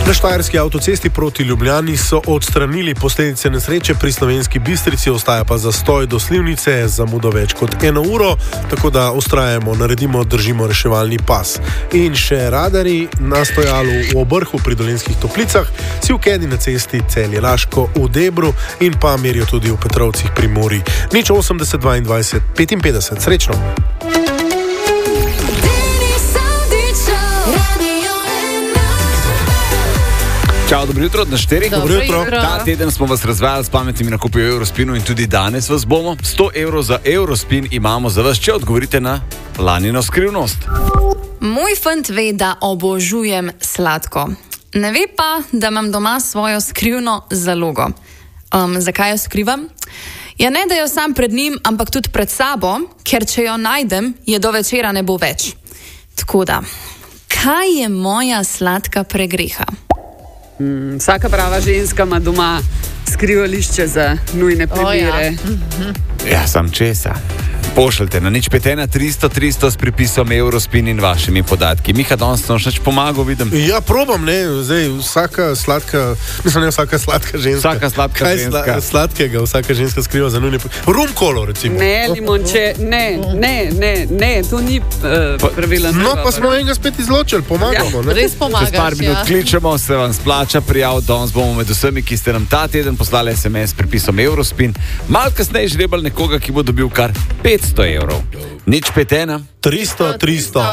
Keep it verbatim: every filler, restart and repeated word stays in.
Na štajerski avtocesti proti Ljubljani so odstranili posledice nesreče, pri Slovenski Bistrici ostaja pa zastoj do Slivnice, zamudo več kot eno uro, tako da ustrajamo, naredimo, držimo reševalni pas. In še radari na stojalu v Obrhu pri Dolenjskih Toplicah, si v Kedi na cesti Celje-Laško v Debru in pa merijo tudi v Petrovcih pri Muri. Nič osemdeset dvaindvajset petinpetdeset. Srečno! Čau, dobro jutro, na štirih. Dobro jutro. Ta teden smo vas razvajali s pametnimi nakupi v Eurospinu in tudi danes vas bomo. sto evrov za Eurospin imamo za vas, če odgovorite na lanino skrivnost. Moj fant ve, da obožujem sladko. Ne ve pa, da imam doma svojo skrivno zalogo. Um, zakaj jo skrivam? Ja, ne, da jo sam pred njim, ampak tudi pred sabo, ker če jo najdem, je do večera ne bo več. Tako da, kaj je moja sladka pregreha? Mm, vsaka prava ženska ima doma skrivališče za nujne primere. Oh, ja. Ja, sam česa. Pošljite na nič pet ena tristo tristo s pripisom Eurospin in vašimi podatki. Miha, danes sem še pomagal, vidim. Ja, probam, ne, zdaj vsaka sladka, mislim, ne vsaka sladka ženska. Vsaka sladka Kaj ženska. Sla, sladkega vsaka ženska skriva za nujne... Rumkolo, recimo. Ne, limonče, ne, ne, ne, ne, to ni uh, pravilen. No, pa smo enega spet izločili, pomagamo, ne? Res Čez pomagaš, par minut ja. kličemo, se vam splača prijav, danes bomo med vsemi, ki ste nam ta teden poslali es em es s pripisom Eurospin, malo kasneje žrebali nekoga, ki bo dobil kar petsto evrov. Nič pet ena tristo, tristo.